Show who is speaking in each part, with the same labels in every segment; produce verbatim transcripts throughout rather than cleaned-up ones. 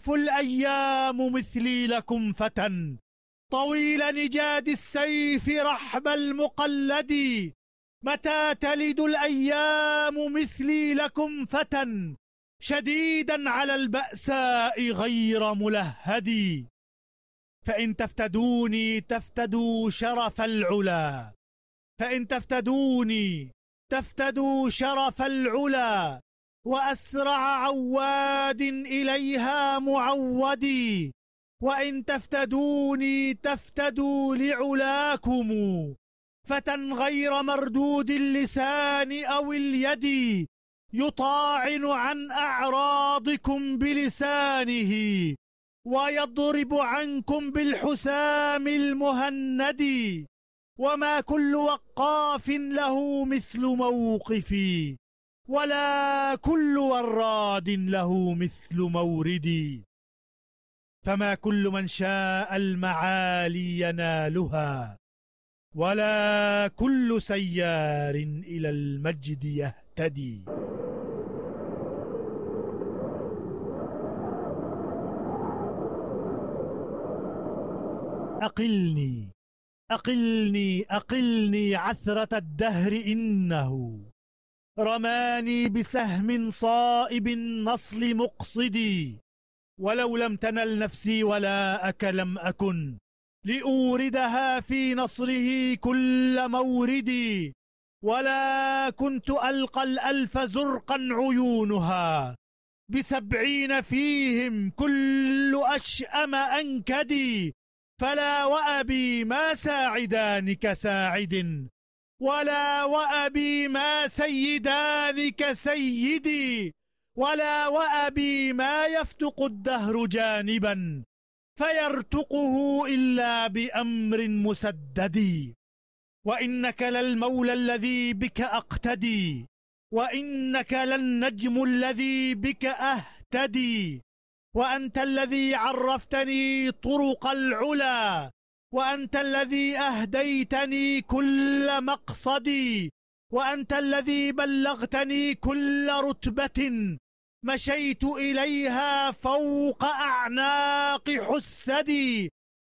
Speaker 1: تلف الأيام مثلي لكم فتى، طويل نجاد السيف رحب المقلد. متى تلد الأيام مثلي لكم فتى، شديدا على البأساء غير ملهد. فإن تفتدوني تفتدوا شرف العلا، فإن تفتدوني تفتدوا شرف العلا، وأسرع عواد إليها معودي. وإن تفتدوني تفتدوا لعلاكم، فتى غير مردود اللسان أو اليد، يطاعن عن أعراضكم بلسانه، ويضرب عنكم بالحسام المهند. وما كل وقاف له مثل موقفي، ولا كل وراد له مثل موردي. فما كل من شاء المعالي ينالها، ولا كل سيار إلى المجد يهتدي. أقلني أقلني أقلني عثرة الدهر، إنه رماني بسهم صائب النصل مقصدي. ولو لم تنل نفسي ولا أك لم أكن لأوردها في نصره كل موردي. ولا كنت ألقى الألف زرقا عيونها، بسبعين فيهم كل أشأم أنكدي. فلا وأبي ما ساعدان كساعد، ولا وأبي ما سيدان كسيدي. ولا وأبي ما يفتق الدهر جانبا، فيرتقه إلا بأمر مسدد. وإنك للمولى الذي بك أقتدي، وإنك للنجم الذي بك أهتدي. وأنت الذي عرفتني طرق العلا، وأنت الذي أهديتني كل مقصدي. وأنت الذي بلغتني كل رتبة مشيت إليها فوق أعناق حسدي.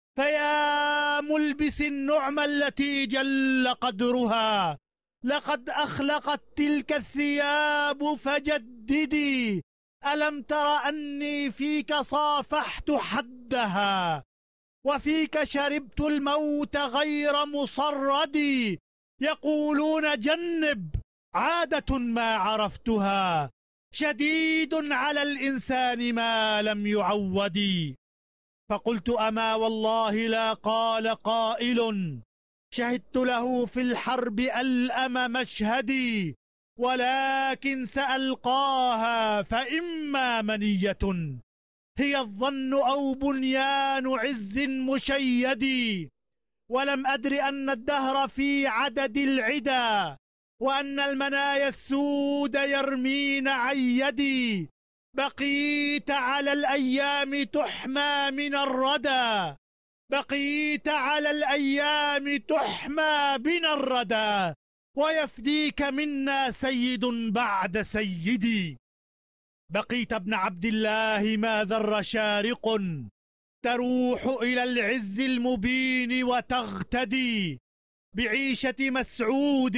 Speaker 1: فيا ملبس النعم التي جل قدرها، لقد أخلقت تلك الثياب فجددي. ألم تر أني فيك صافحت حدها، وفيك شربت الموت غير مصردي. يقولون جنب عادة ما عرفتها، شديد على الإنسان ما لم يعودي. فقلت أما والله لا قال قائل، شهدت له في الحرب ألأم مشهدي. ولكن سألقاها فإما منية هي الظن أو بنيان عز مشيد. ولم أدر أن الدهر في عدد العدا، وأن المنايا السود يرمين عن يدي. بقيت على الأيام تحمى من الردى، بقيت على الأيام تحمى من الردى. ويفديك منا سيد بعد سيدي. بقيت ابن عبد الله ما ذر شارق، تروح إلى العز المبين وتغتدي. بعيشة مسعود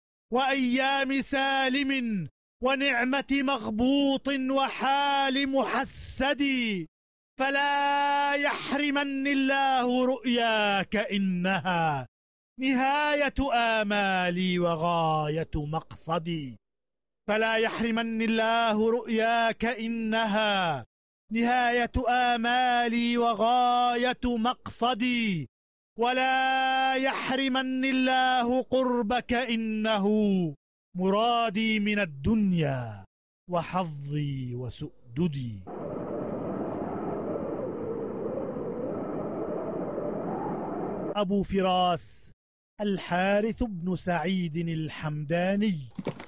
Speaker 1: وأيام سالم، ونعمة مغبوط وحال محسد. فلا يحرمن الله رؤياك، إنها نهاية آمالي وغاية مقصدي. فلا يحرمن الله رؤياك، إنها نهاية آمالي وغاية مقصدي. ولا يحرمن الله قربك، إنه مرادي من الدنيا وحظي وسؤددي. أبو فراس الحارث بن سعيد الحمداني.